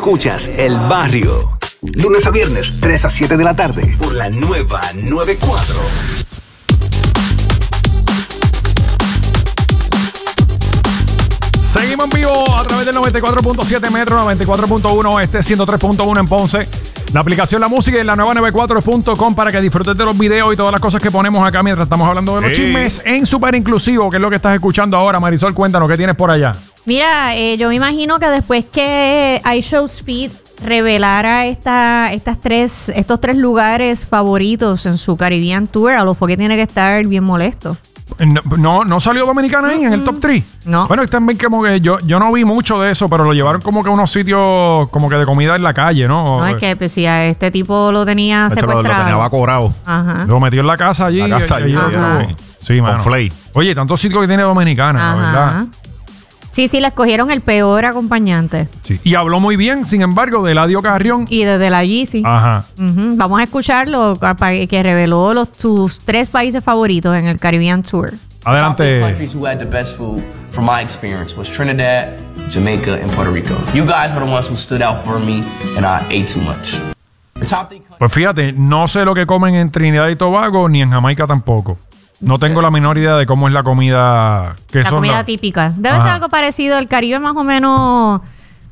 Escuchas El Barrio. Lunes a viernes, 3 a 7 de la tarde. Por la nueva 94. Seguimos en vivo a través del 94.7 Metro, 94.1 103.1 en Ponce. La aplicación La Música y la nueva 94.com para que disfrutes de los videos y todas las cosas que ponemos acá mientras estamos hablando de los chismes en Super Inclusivo, que es lo que estás escuchando ahora. Marisol, cuéntanos, ¿qué tienes por allá? Mira, yo me imagino que después que iShowSpeed revelara estos tres lugares favoritos en su Caribbean Tour, a lo fue que tiene que estar bien molesto. No salió Dominicana ahí en el top 3. No. Bueno, también como que yo no vi mucho de eso, pero lo llevaron como que a unos sitios como que de comida en la calle, ¿no? No, es que pues, si a este tipo lo tenía secuestrado. Lo tenía cobrado. Ajá. Lo metió en la casa allí. Sí, mano. Flay. Oye, tantos sitios que tiene Dominicana, la verdad. Sí, le escogieron el peor acompañante. Sí. Y habló muy bien, sin embargo, de Eladio Carrión. Y desde la Yeezy. Ajá. Vamos a escucharlo, que reveló sus 3 países favoritos en el Caribbean Tour. Adelante. The top 3 countries who had the best food, from my experience, was Trinidad, Jamaica, and Puerto Rico. You guys were the ones who stood out for me, and I ate too much. The top 3 countries. Pues fíjate, no sé lo que comen en Trinidad y Tobago, ni en Jamaica tampoco. No tengo la menor idea de cómo es la comida. La comida típica. Debe ser algo parecido. El Caribe más o menos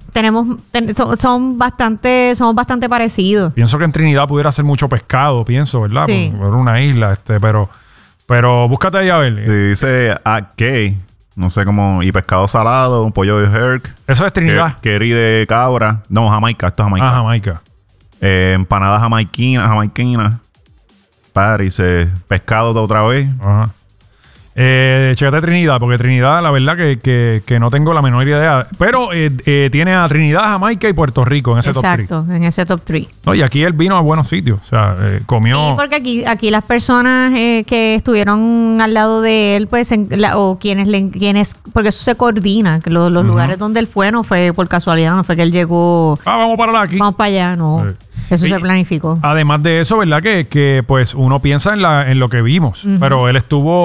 somos bastante parecidos. Pienso que en Trinidad pudiera ser mucho pescado, ¿verdad? Sí. Por una isla, pero búscate ahí a ver. Sí, dice ¿qué? No sé cómo. Y pescado salado, un pollo de herc. Eso es Trinidad. Curry de cabra. No, Jamaica. Esto es Jamaica. Jamaica. Empanadas jamaiquinas. Dice pescado de otra vez. Ajá. Chécate Trinidad, porque Trinidad, la verdad que no tengo la menor idea. Pero tiene a Trinidad, Jamaica y Puerto Rico en ese top 3. Exacto, en ese top 3. No, y aquí él vino a buenos sitios. O sea, comió. Sí, porque aquí las personas que estuvieron al lado de él, pues, quienes, porque eso se coordina, que los lugares donde él fue no fue por casualidad, no fue que él llegó. Vamos para aquí. Vamos para allá, no. Sí. Eso se planificó. Además de eso, ¿verdad? Que pues uno piensa en lo que vimos. Pero él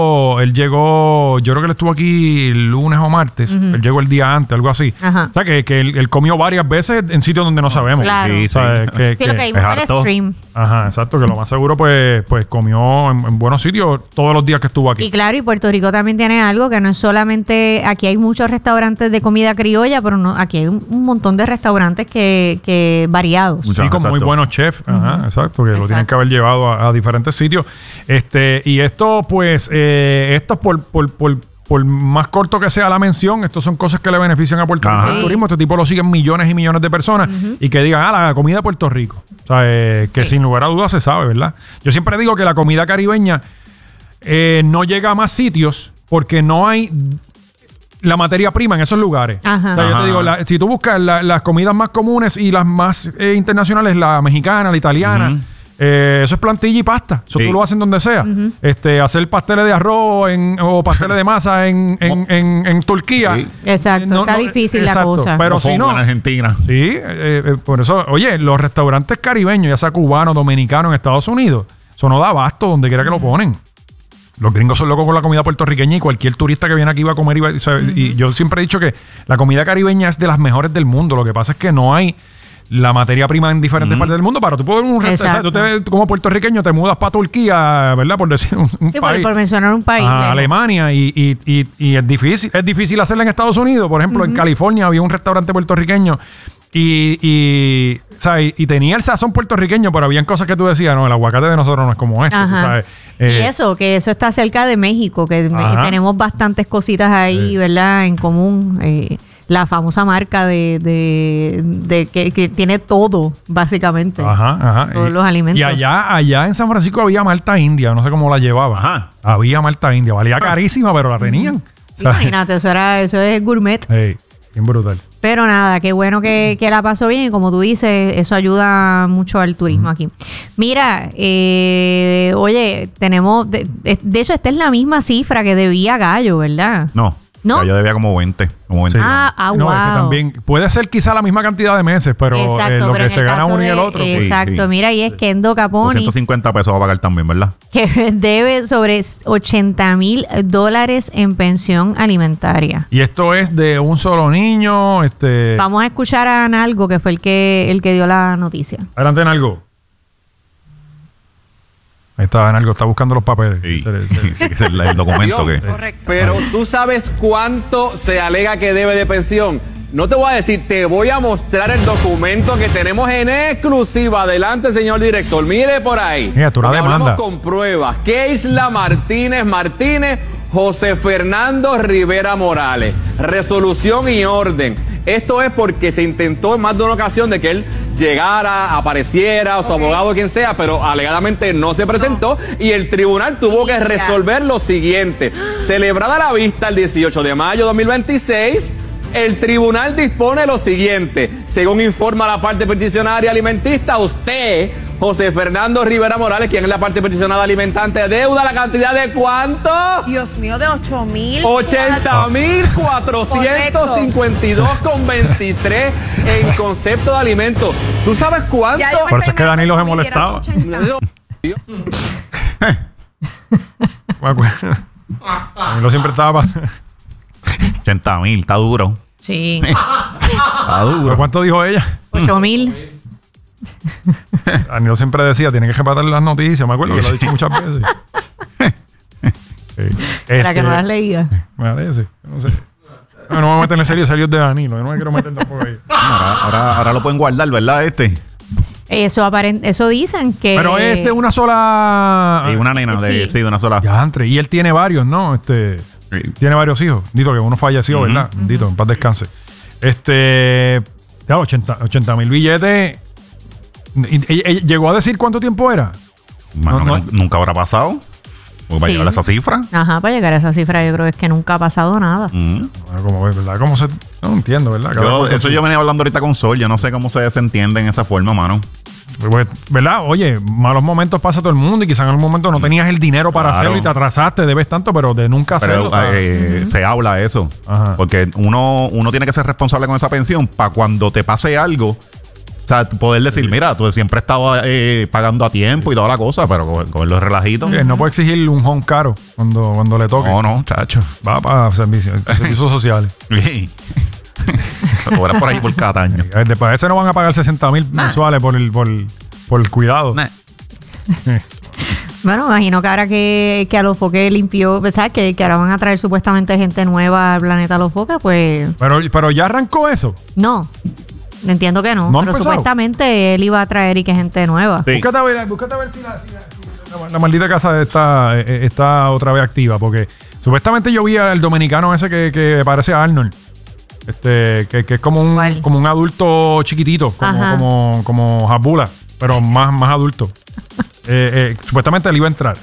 llegó, yo creo que él estuvo aquí el lunes o martes. Él llegó el día antes, algo así. Ajá. O sea, que él comió varias veces en sitios donde no sabemos. Claro. Sí, lo que vimos en el stream. Ajá, exacto. Que lo más seguro, pues comió en buenos sitios todos los días que estuvo aquí. Y claro, y Puerto Rico también tiene algo que no es solamente... Aquí hay muchos restaurantes de comida criolla, pero no, aquí hay un montón de restaurantes que variados. Sí, con muy buenos chefs. Ajá, exacto. Que lo tienen que haber llevado a diferentes sitios. Y esto, pues, por más corto que sea la mención, estos son cosas que le benefician a Puerto Rico. El turismo, este tipo lo siguen millones y millones de personas y que digan, la comida de Puerto Rico. O sea, que sin lugar a dudas se sabe, ¿verdad? Yo siempre digo que la comida caribeña no llega a más sitios porque no hay la materia prima en esos lugares. Ajá. O sea, yo te digo, si tú buscas las comidas más comunes y las más internacionales, la mexicana, la italiana, eso es plantilla y pasta. Eso tú lo haces donde sea. Hacer pasteles de arroz o pasteles de masa en Turquía. Sí. Exacto. Está difícil la cosa. Pero si no, en Argentina. Sí, por eso, oye, los restaurantes caribeños, ya sea cubano, dominicano en Estados Unidos, eso no da abasto donde quiera que lo ponen. Los gringos son locos con la comida puertorriqueña y cualquier turista que viene aquí va a comer. Y yo siempre he dicho que la comida caribeña es de las mejores del mundo. Lo que pasa es que no hay la materia prima en diferentes partes del mundo. Para tú poder un restaurante, tú como puertorriqueño te mudas para Turquía, ¿verdad? Por decir un país. Por mencionar un país. Alemania. Y es difícil. Es difícil hacerla en Estados Unidos. Por ejemplo, en California había un restaurante puertorriqueño y tenía el sazón puertorriqueño, pero habían cosas que tú decías, no, el aguacate de nosotros no es como este, tú sabes. Y eso está cerca de México, que tenemos bastantes cositas ahí, ¿verdad? En común. La famosa marca de que tiene todo, básicamente. Todos los alimentos. Y allá en San Francisco había malta india, no sé cómo la llevaba. Había malta india, valía carísima, pero la tenían. Imagínate, eso es gourmet. Bien brutal. Pero nada, qué bueno que la pasó bien y como tú dices, eso ayuda mucho al turismo aquí. Mira, oye, tenemos... De hecho, esta es la misma cifra que debía Gallo, ¿verdad? No. ¿No? Ya yo debía como 20. Como 20. Sí. No, es que wow. también puede ser quizá la misma cantidad de meses, pero Exacto, lo pero que en se el gana caso uno y el otro. Sí, Exacto, sí. mira, y es Kendo Caponi, 250 pesos va a pagar también, ¿verdad? que debe sobre $80,000 en pensión alimentaria. Y esto es de un solo niño. Vamos a escuchar a Analgo, que fue el que dio la noticia. Adelante en algo. Ahí está, en algo, está buscando los papeles. Sí, sí, que es el documento que... Pero tú sabes cuánto se alega que debe de pensión. No te voy a decir, te voy a mostrar el documento que tenemos en exclusiva. Adelante, señor director. Mire por ahí. Mira, tú la Porque demanda. hablamos con pruebas. Keisla Martínez, José Fernando Rivera Morales. Resolución y orden. Esto es porque se intentó en más de una ocasión de que él llegara, apareciera, o su abogado o quien sea, pero alegadamente no se presentó y el tribunal tuvo que resolver lo siguiente. Celebrada la vista el 18 de mayo de 2026, el tribunal dispone lo siguiente. Según informa la parte peticionaria alimentista, usted, José Fernando Rivera Morales, quien es la parte peticionada alimentante, deuda la cantidad de ¿cuánto? Dios mío, de 8,000. 80,452,23 en concepto de alimentos. ¿Tú sabes cuánto? Ya yo me Por eso es que estoy Danilo se imaginando que molestaba. era 80. Danilo siempre estaba... 80,000, está duro. Sí, Está ¿Pero duro. cuánto dijo ella? 8,000. Danilo siempre decía, tiene que repatar las noticias. Me acuerdo que lo ha dicho muchas veces. Sí. Para que no las leía. Me parece. No sé. No me voy a meter en serio de Danilo. Yo no me quiero meter tampoco ahí. Ahora lo pueden guardar, ¿verdad? Eso dicen que... Pero es de una sola... Y una nena de, Sí. sí, de una sola. Ya, entre. Y él tiene varios, ¿no? Sí. Tiene varios hijos. Dito, que uno falleció, ¿verdad? Dito, en paz descanse. Ya, 80,000 billetes. ¿Y llegó a decir cuánto tiempo era? Mano, No. nunca habrá pasado. Porque para Sí. llegar a esa cifra. Ajá, para llegar a esa cifra yo creo que nunca ha pasado nada. Bueno, como, ¿verdad? ¿Cómo se...? No entiendo, ¿verdad? Cada Yo, cuánto eso tiempo. yo venía hablando ahorita con Sol. Yo no sé cómo se entiende en esa forma, mano. Pues, ¿verdad? Oye, malos momentos pasa todo el mundo y quizás en algún momento no tenías el dinero para Claro. hacerlo y te atrasaste, debes tanto, pero de nunca hacerlo. Pero ¿sabes? se habla eso. Ajá. Porque uno tiene que ser responsable con esa pensión para cuando te pase algo. O sea, poder decir, mira, tú siempre has estado pagando a tiempo y toda la cosa, pero con los relajitos. No puede exigir un home caro cuando le toque. No, chacho. Va para servicios sociales. Cobras por ahí por cada año. Después de ese no van a pagar 60,000 mensuales por el cuidado. Nah. Bueno, imagino que ahora que Alofoque limpió, ¿sabes? Que ahora van a traer supuestamente gente nueva al planeta Alofoque, pues Pero ya arrancó eso. no. Entiendo que no. ¿No han Pero empezado? supuestamente él iba a traer y que gente nueva. Sí. Búscate a ver si la maldita casa está otra vez activa. Porque supuestamente yo vi al dominicano ese que parece a Arnold. Que es como ¿Cuál? un adulto chiquitito, Ajá. como Jabula, pero más adulto. Supuestamente él iba a entrar.